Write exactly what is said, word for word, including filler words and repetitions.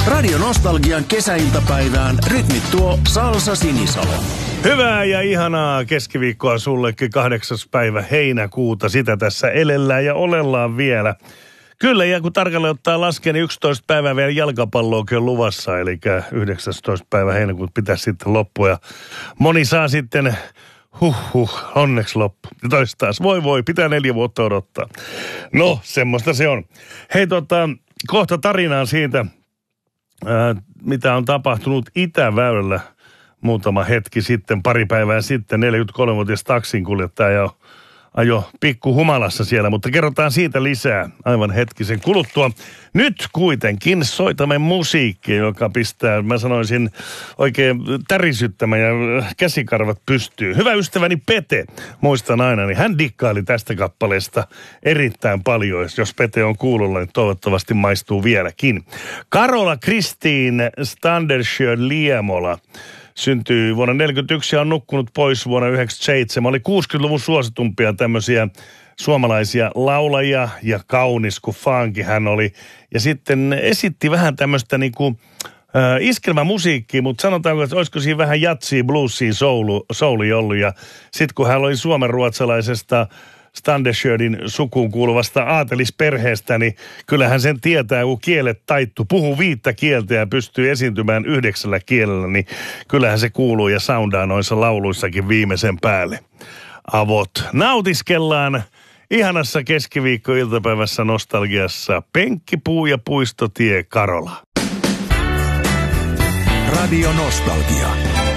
Radio Nostalgian kesäiltapäivään rytmittuo Salsa Sinisalo. Hyvää ja ihanaa keskiviikkoa sullekin, kahdeksas päivä heinäkuuta. Sitä tässä elellään ja olellaan vielä. Kyllä, ja kun tarkalleen ottaa laskeen, niin yksitoista päivää vielä jalkapalloakin on luvassa. Eli yhdeksästoista päivä heinäkuuta pitäisi sitten loppua. Ja moni saa sitten, huh huh, onneksi loppu. Ja toista taas, voi voi, pitää neljä vuotta odottaa. No, semmoista se on. Hei tota, kohta tarinaan siitä, ää, mitä on tapahtunut Itäväylällä muutama hetki sitten, pari päivää sitten. neljäkymmentäkolmevuotias taksinkuljettaja ajo pikku humalassa siellä, mutta kerrotaan siitä lisää aivan hetkisen kuluttua. Nyt kuitenkin soitamme musiikkia, joka pistää, mä sanoisin, oikein tärisyttämään ja käsikarvat pystyy. Hyvä ystäväni Pete, muistan aina, niin hän dikkaili tästä kappaleesta erittäin paljon. Jos Pete on kuulolla, niin toivottavasti maistuu vieläkin. Karola Kristiin Standersjö Liemola syntyi vuonna neljäkymmentäyksi ja on nukkunut pois vuonna yhdeksänkymmentäseitsemän. Oli kuusikymmentäluvun suositumpia tämmöisiä suomalaisia laulajia ja kaunis kuin funky hän oli. Ja sitten esitti vähän tämmöistä niinku äh, iskelmämusiikkia, mutta sanotaanko, että olisiko siinä vähän jatsia, bluesia, soulu, souli ollut. Ja sitten kun hän oli suomenruotsalaisesta Standersjödin sukuun kuuluvasta aatelisperheestä, niin kyllähän sen tietää, kun kielet taittuu. Puhuu viittä kieltä ja pystyy esiintymään yhdeksällä kielellä, niin kyllähän se kuuluu ja soundaa noissa lauluissakin viimeisen päälle. Avot. Nautiskellaan ihanassa keskiviikkoiltapäivässä nostalgiassa Penkkipuu ja Puistotie Karola. Radio Nostalgia.